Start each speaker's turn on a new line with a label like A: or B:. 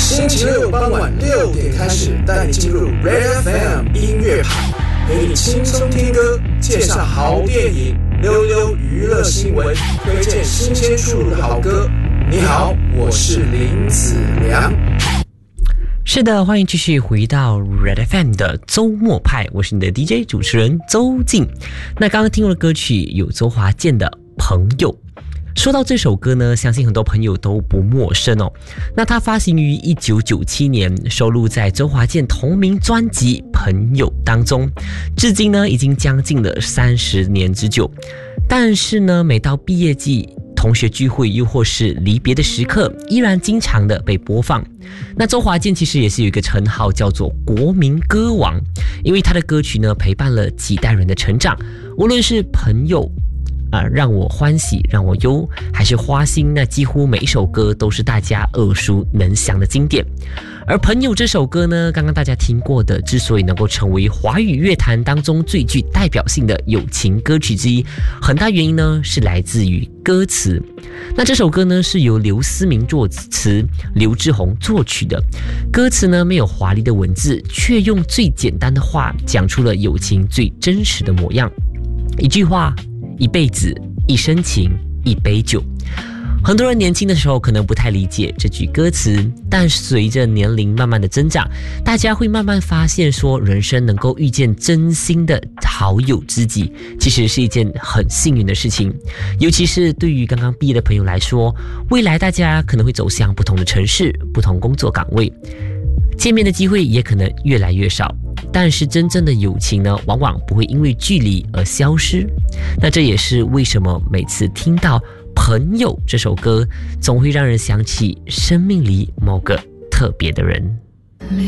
A: 星期六傍晚6点开始，带你进入 Red FM 音乐派，陪你轻松听歌，介绍好电影，溜溜娱乐新闻，推荐新鲜出炉的好歌。你好，我是林子良。
B: 是的，欢迎继续回到 Red FM 的周末派，我是你的 DJ 主持人周静。那刚刚听过的歌曲有周华健的《朋友》。说到这首歌呢，相信很多朋友都不陌生哦。那它发行于1997年，收录在周华健同名专辑《朋友》当中，至今呢已经将近了30年之久。但是呢，每到毕业季、同学聚会又或是离别的时刻，依然经常的被播放。那周华健其实也是有一个称号叫做国民歌王，因为他的歌曲呢陪伴了几代人的成长，无论是朋友让我欢喜让我忧，还是花心，那几乎每一首歌都是大家耳熟能详的经典。而朋友这首歌呢，刚刚大家听过的，之所以能够成为华语乐坛当中最具代表性的友情歌曲之一，很大原因呢是来自于歌词。那这首歌呢是由刘思明作词，刘志宏作曲的。歌词呢没有华丽的文字，却用最简单的话讲出了友情最真实的模样。一句话，一辈子，一生情，一杯酒。很多人年轻的时候可能不太理解这句歌词，但随着年龄慢慢的增长，大家会慢慢发现说，人生能够遇见真心的好友知己，其实是一件很幸运的事情。尤其是对于刚刚毕业的朋友来说，未来大家可能会走向不同的城市、不同工作岗位，见面的机会也可能越来越少。但是真正的友情呢，往往不会因为距离而消失。那这也是为什么每次听到《朋友》这首歌，总会让人想起生命里某个特别的人。